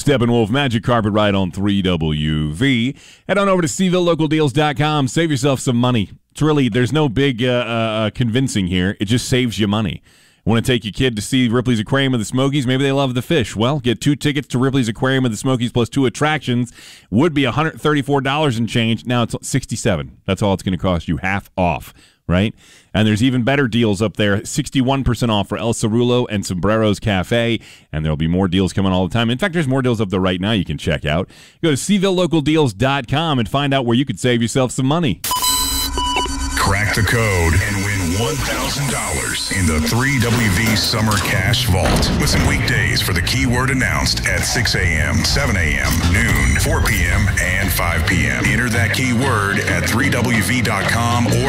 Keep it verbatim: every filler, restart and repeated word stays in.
Steppenwolf Magic Carpet Ride on three W V. Head on over to Seville Local Deals dot com. Save yourself some money. It's really, there's no big uh, uh, convincing here. It just saves you money. Want to take your kid to see Ripley's Aquarium of the Smokies? Maybe they love the fish. Well, get two tickets to Ripley's Aquarium of the Smokies plus two attractions. Would be one hundred thirty-four dollars and change. Now it's sixty-seven dollars. That's all it's going to cost you, half off, right? And there's even better deals up there. sixty-one percent off for El Cerullo and Sombreros Cafe. And there'll be more deals coming all the time. In fact, there's more deals up there right now you can check out. Go to Seville Local Deals dot com and find out where you could save yourself some money. Crack the code and win one thousand dollars in the three W V Summer Cash Vault. Listen weekdays for the keyword announced at six a.m., seven a.m., noon, four p.m., and five p.m. Enter that keyword at three W V dot com or